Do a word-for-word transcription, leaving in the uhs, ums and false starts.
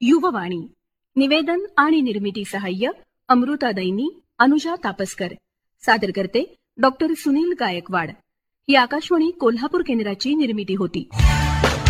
युववाणी. निवेदन आणि निर्मिती सहाय्य अमृता दैनी, अनुजा तापसकर. सादर करते डॉक्टर सुनील गायकवाड. ही आकाशवाणी कोल्हापूर केंद्राची निर्मिती होती.